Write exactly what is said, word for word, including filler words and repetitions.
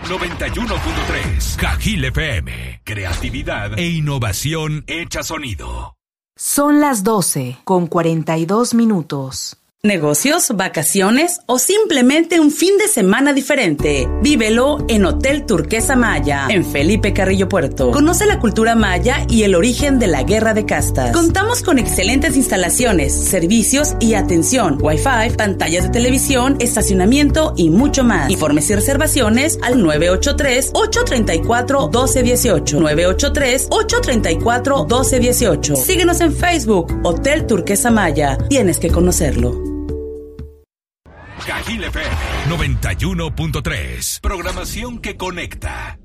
noventa y uno punto tres. Cajil F M. Creatividad e innovación hecha sonido. Son las doce con cuarenta y dos minutos. Negocios, vacaciones o simplemente un fin de semana diferente. Vívelo en Hotel Turquesa Maya, en Felipe Carrillo Puerto. Conoce la cultura maya y el origen de la guerra de castas. Contamos con excelentes instalaciones, servicios y atención, Wi-Fi, pantallas de televisión, estacionamiento y mucho más. Informes y reservaciones al nueve ocho tres, ocho tres cuatro, uno dos uno ocho. nueve ocho tres, ocho tres cuatro, uno dos uno ocho. Síguenos en Facebook, Hotel Turquesa Maya. Tienes que conocerlo. Cajil F M noventa y uno punto tres. Programación que conecta.